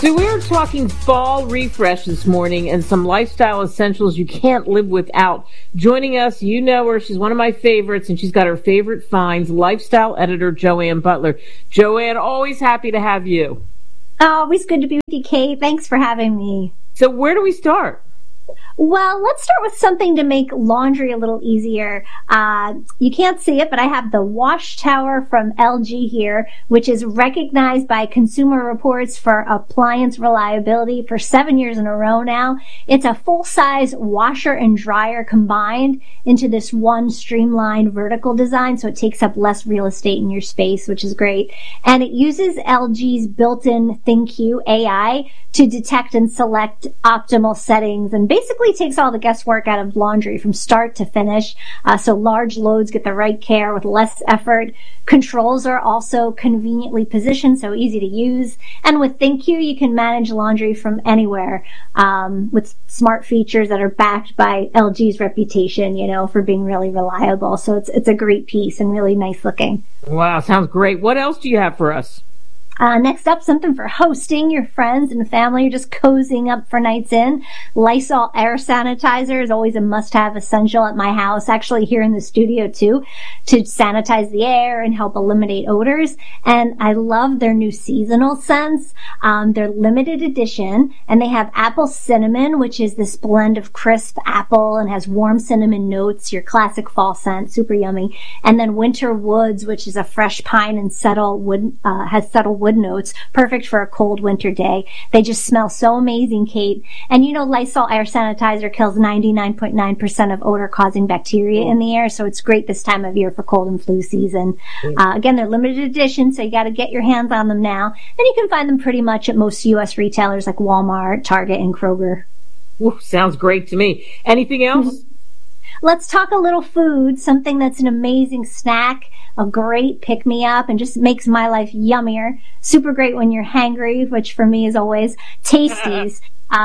So we're talking fall refresh this morning and some lifestyle essentials you can't live without. Joining us, you know her, she's one of my favorites, and she's got her favorite finds, lifestyle editor Joanne Butler. Joanne, always happy to have you. Always good to be with you, Kate. Thanks for having me. So where do we start? Well, let's start with something to make laundry a little easier. You can't see it, but I have the Wash Tower from LG here, which is recognized by Consumer Reports for appliance reliability for 7 years in a row now. It's a full-size washer and dryer combined into this one streamlined vertical design, so it takes up less real estate in your space, which is great. And it uses LG's built-in ThinQ AI to detect and select optimal settings, and basically takes all the guesswork out of laundry from start to finish. So large loads get the right care with less effort. Controls are also conveniently positioned, so easy to use. And with ThinQ, you can manage laundry from anywhere with smart features that are backed by LG's reputation, for being really reliable. So it's a great piece and really nice looking. Wow, sounds great. What else do you have for us? Next up, something for hosting your friends and family, or just cozying up for nights in. Lysol air sanitizer is always a must-have essential at my house, actually here in the studio too, to sanitize the air and help eliminate odors. And I love their new seasonal scents. They're limited edition, and they have apple cinnamon, which is this blend of crisp apple and has warm cinnamon notes, your classic fall scent, super yummy. And then winter woods, which is a fresh pine and subtle wood, has subtle wood notes, perfect for a cold winter day. They just smell so amazing, Kate. And Lysol air sanitizer kills 99.9% of odor-causing bacteria in the air, so it's great this time of year for cold and flu season. Again, they're limited edition, so you got to get your hands on them now. And you can find them pretty much at most U.S. retailers like Walmart, Target, and Kroger. Ooh, sounds great to me. Anything else? Let's talk a little food, something that's an amazing snack, a great pick-me-up, and just makes my life yummier. Super great when you're hangry, which for me is always Tasties.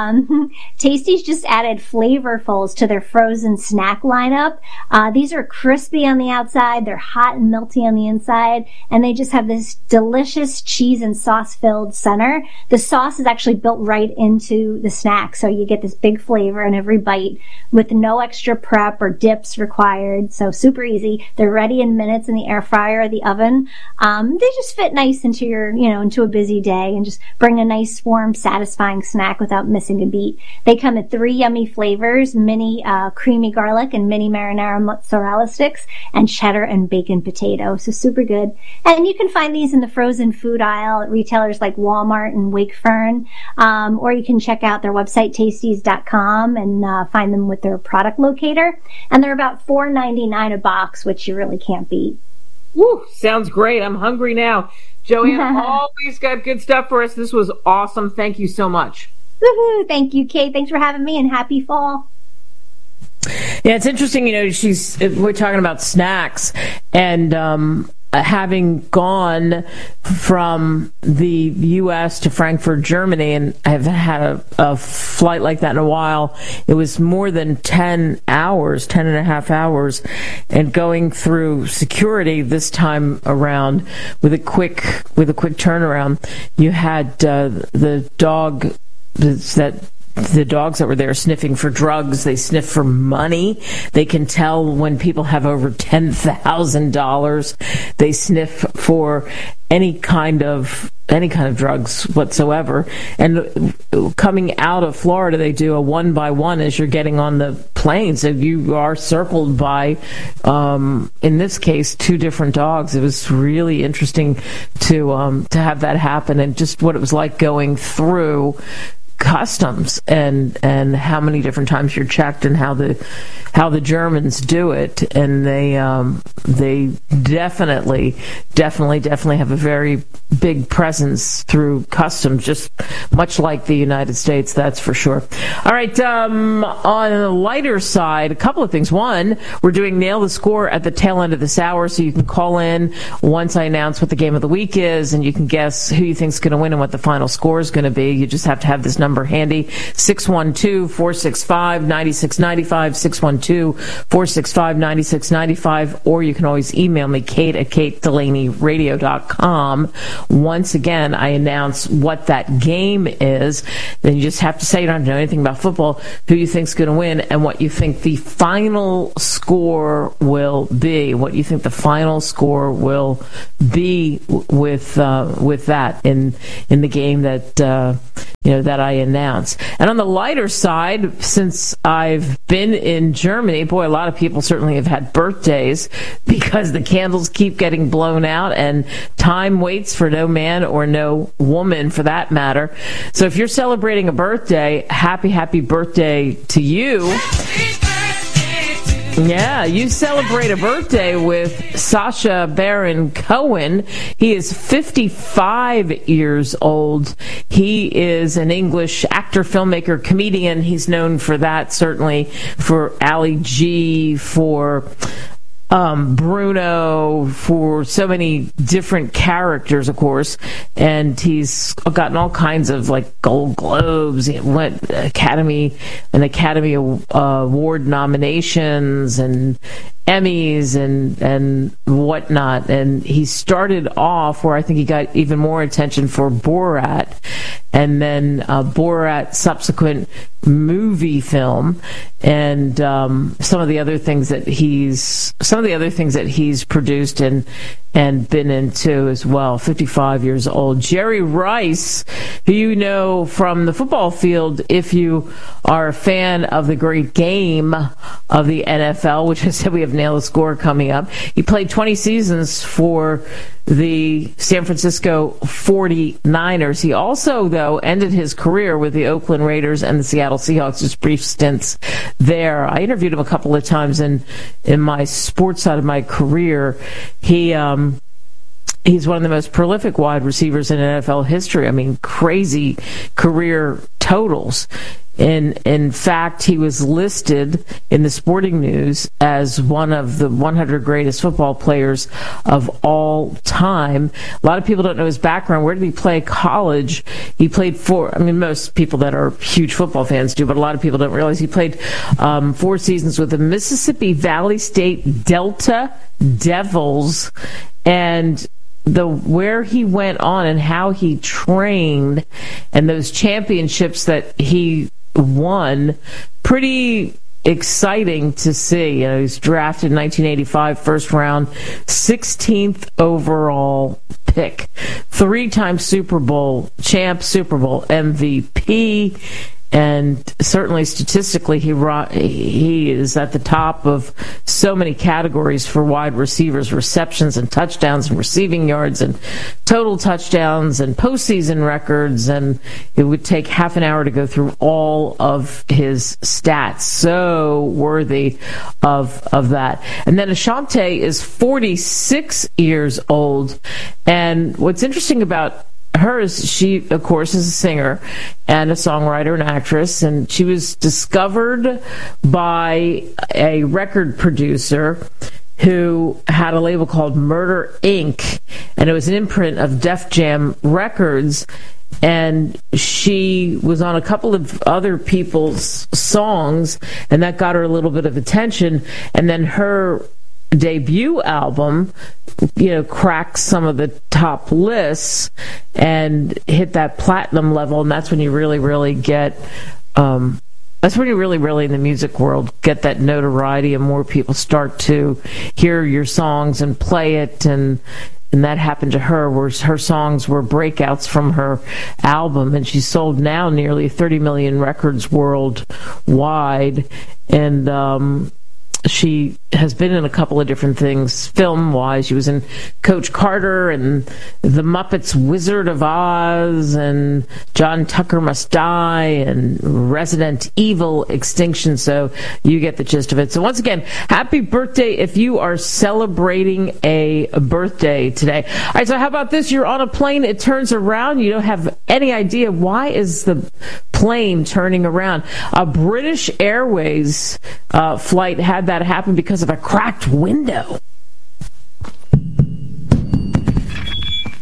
Tasties just added flavorfuls to their frozen snack lineup. These are crispy on the outside, they're hot and melty on the inside, and they just have this delicious cheese and sauce-filled center. The sauce is actually built right into the snack, so you get this big flavor in every bite with no extra prep or dips required, so super easy. They're ready in minutes in the air fryer or the oven. They just fit nice into your, into a busy day and just bring a nice, warm, satisfying snack without missing a beat. They come in 3 yummy flavors, mini creamy garlic and mini marinara mozzarella sticks, and cheddar and bacon potato. So super good. And you can find these in the frozen food aisle at retailers like Walmart and Wakefern, or you can check out their website, tasties.com, and find them with their product locator. And they're about $4.99 a box, which you really can't beat. Woo, sounds great. I'm hungry now. Joanne always got good stuff for us. This was awesome. Thank you so much. Woohoo! Thank you, Kate. Thanks for having me, and happy fall. Yeah, it's interesting. We're talking about snacks, and having gone from the U.S. to Frankfurt, Germany, and I've had a flight like that in a while. It was more than 10 and a half hours, and going through security this time around with a quick turnaround. You had the dogs that were there sniffing for drugs. They sniff for money. They can tell when people have over $10,000. They sniff for any kind of drugs whatsoever. And coming out of Florida, they do a 1-by-1 as you're getting on the plane. So you are circled by, in this case, 2 different dogs. It was really interesting to have that happen, and just what it was like going through customs and how many different times you're checked, and how the Germans do it. And they definitely have a very big presence through customs, just much like the United States, that's for sure. All right, on the lighter side, a couple of things. One, we're doing Nail the Score at the tail end of this hour, so you can call in once I announce what the game of the week is, and you can guess who you think's going to win and what the final score is going to be. You just have to have this number number handy, 612-465-9695, 612-465-9695, or you can always email me, kate@katedelaneyradio.com. Once again, I announce what that game is. Then you just have to say, you don't have to know anything about football, who you think's going to win, and what you think the final score will be. What you think the final score will be with that in the game that that I announce. And on the lighter side, since I've been in Germany, boy, a lot of people certainly have had birthdays because the candles keep getting blown out and time waits for no man or no woman for that matter. So if you're celebrating a birthday, happy birthday to you. Yeah, you celebrate a birthday with Sacha Baron Cohen. He is 55 years old. He is an English actor, filmmaker, comedian. He's known for that, certainly, for Ali G, for Bruno, for so many different characters, of course, and he's gotten all kinds of like Gold Globes, Academy Award nominations and Emmys and whatnot. And he started off where I think he got even more attention for Borat, and then Borat subsequent movie film, and some of the other things that he's produced and been into as well. 55 years old. Jerry Rice, who you know from the football field if you are a fan of the great game of the NFL, which I said we have Nail the Score coming up. He played 20 seasons for the San Francisco 49ers. He also, though, ended his career with the Oakland Raiders and the Seattle Seahawks, just brief stints there. I interviewed him a couple of times in my sports side of my career. He's one of the most prolific wide receivers in NFL history. I mean, crazy career totals. In fact, he was listed in the Sporting News as one of the 100 greatest football players of all time. A lot of people don't know his background. Where did he play college? He played most people that are huge football fans do, but a lot of people don't realize he played 4 seasons with the Mississippi Valley State Delta Devils, and where he went on and how he trained and those championships that he won, pretty exciting to see. He was drafted in 1985, first round, 16th overall pick, 3-time Super Bowl champ, Super Bowl MVP, and certainly statistically he is at the top of so many categories for wide receivers: receptions and touchdowns and receiving yards and total touchdowns and postseason records. And it would take half an hour to go through all of his stats. So worthy of that. And then Ashanti is 46 years old. And what's interesting about her is she, of course, is a singer and a songwriter and actress, and she was discovered by a record producer who had a label called Murder Inc., and it was an imprint of Def Jam Records, and she was on a couple of other people's songs, and that got her a little bit of attention. And then her debut album, cracked some of the top lists and hit that platinum level, and that's when you really get that's when you really in the music world get that notoriety and more people start to hear your songs and play it, and that happened to her, where her songs were breakouts from her album, and she's sold now nearly 30 million records worldwide. And she has been in a couple of different things film-wise. She was in Coach Carter and The Muppets Wizard of Oz and John Tucker Must Die and Resident Evil Extinction, so you get the gist of it. So once again, happy birthday if you are celebrating a birthday today. All right, so how about this? You're on a plane, it turns around, you don't have any idea why is the plane turning around. A British Airways flight had that happen because of a cracked window.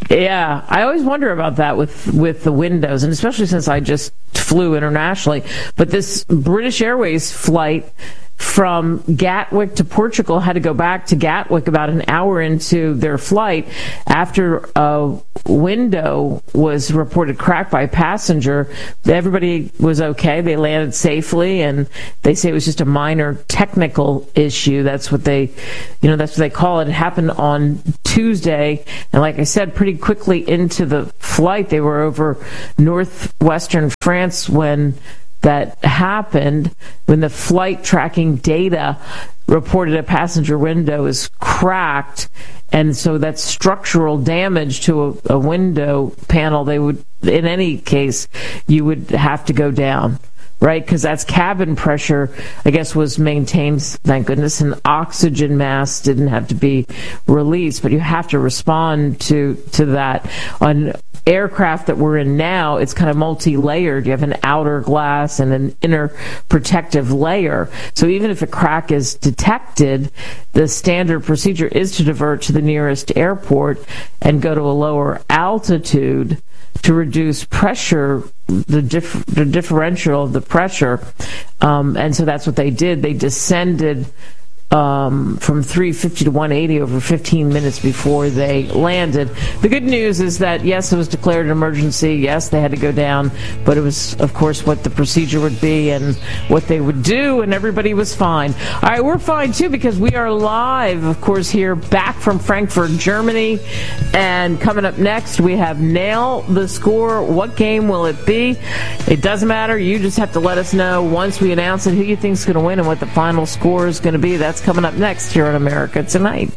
Yeah, I always wonder about that with the windows, and especially since I just flew internationally. But this British Airways flight from Gatwick to Portugal had to go back to Gatwick about an hour into their flight after a window was reported cracked by a passenger. Everybody was okay. They landed safely, and they say it was just a minor technical issue. That's what they call it. It happened on Tuesday, and like I said, pretty quickly into the flight, they were over northwestern France when that happened, when the flight tracking data reported a passenger window is cracked, and so that's structural damage to a window panel. They would, in any case, you would have to go down, right? Because that's cabin pressure, I guess, was maintained, thank goodness, and oxygen mask didn't have to be released, but you have to respond to that. On aircraft that we're in now, it's kind of multi-layered. You have an outer glass and an inner protective layer. So even if a crack is detected, the standard procedure is to divert to the nearest airport and go to a lower altitude to reduce pressure, the differential of the pressure. And so that's what they did. They descended from 350 to 180 over 15 minutes before they landed. The good news is that, yes, it was declared an emergency. Yes, they had to go down, but it was, of course, what the procedure would be and what they would do, and everybody was fine. All right, we're fine, too, because we are live, of course, here back from Frankfurt, Germany. And coming up next, we have Nail the Score. What game will it be? It doesn't matter. You just have to let us know once we announce it who you think is going to win and what the final score is going to be. That's coming up next here on America Tonight.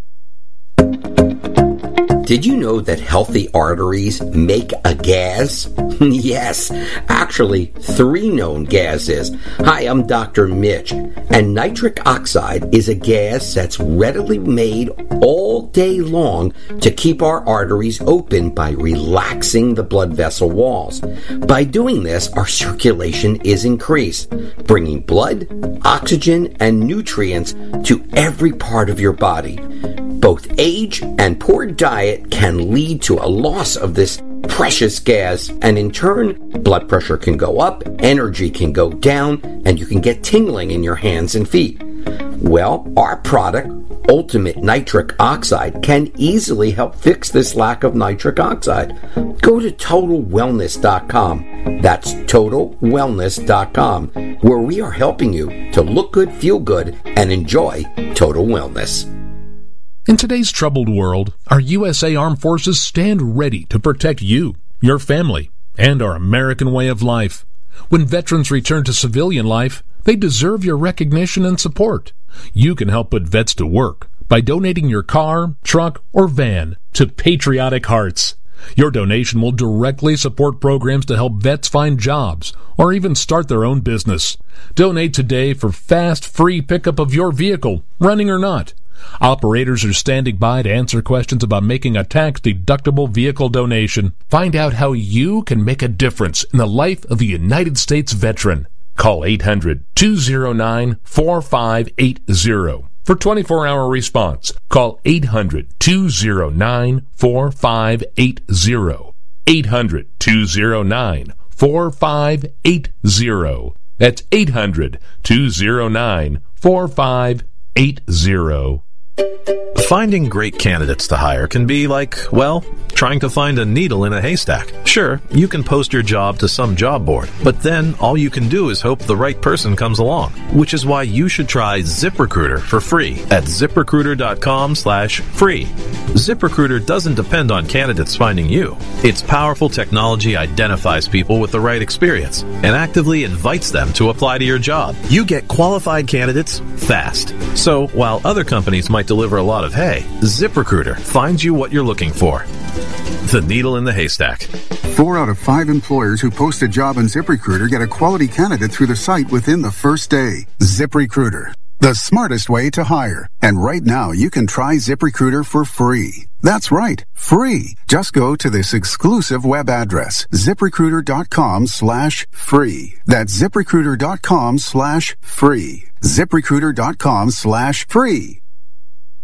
Did you know that healthy arteries make a gas? Yes, actually 3 known gases. Hi, I'm Dr. Mitch, and nitric oxide is a gas that's readily made all day long to keep our arteries open by relaxing the blood vessel walls. By doing this, our circulation is increased, bringing blood, oxygen, and nutrients to every part of your body. Both age and poor diet can lead to a loss of this precious gas, and in turn, blood pressure can go up, energy can go down, and you can get tingling in your hands and feet. Well, our product, Ultimate Nitric Oxide, can easily help fix this lack of nitric oxide. Go to TotalWellness.com. That's TotalWellness.com, where we are helping you to look good, feel good, and enjoy total wellness. In today's troubled world, our USA Armed Forces stand ready to protect you, your family, and our American way of life. When veterans return to civilian life, they deserve your recognition and support. You can help put vets to work by donating your car, truck, or van to Patriotic Hearts. Your donation will directly support programs to help vets find jobs or even start their own business. Donate today for fast, free pickup of your vehicle, running or not. Operators are standing by to answer questions about making a tax-deductible vehicle donation. Find out how you can make a difference in the life of a United States veteran. Call 800-209-4580 for 24-hour response. Call 800-209-4580. 800-209-4580. That's 800-209-4580. Finding great candidates to hire can be like, well, trying to find a needle in a haystack. Sure, you can post your job to some job board, but then all you can do is hope the right person comes along, which is why you should try ZipRecruiter for free at ZipRecruiter.com/free. ZipRecruiter doesn't depend on candidates finding you. Its powerful technology identifies people with the right experience and actively invites them to apply to your job. You get qualified candidates fast. So while other companies might deliver a lot of hay, ZipRecruiter finds you what you're looking for. The needle in the haystack. 4 out of 5 employers who post a job on ZipRecruiter get a quality candidate through the site within the first day. ZipRecruiter, the smartest way to hire. And right now, you can try ZipRecruiter for free. That's right, free. Just go to this exclusive web address, ZipRecruiter.com/free. That's ZipRecruiter.com/free. ZipRecruiter.com/free.